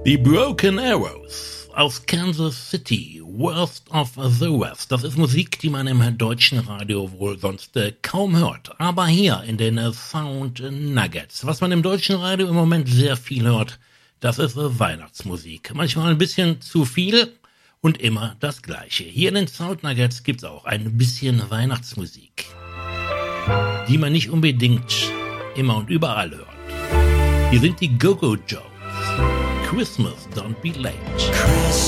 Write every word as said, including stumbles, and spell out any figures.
Die Broken Arrows aus Kansas City, Worst of the West. Das ist Musik, die man im deutschen Radio wohl sonst äh, kaum hört. Aber hier in den äh, Sound Nuggets, was man im deutschen Radio im Moment sehr viel hört, das ist äh, Weihnachtsmusik. Manchmal ein bisschen zu viel und immer das Gleiche. Hier in den Sound Nuggets gibt's auch ein bisschen Weihnachtsmusik, die man nicht unbedingt immer und überall hört. Hier sind die Go-Go Joes. Christmas, don't be late.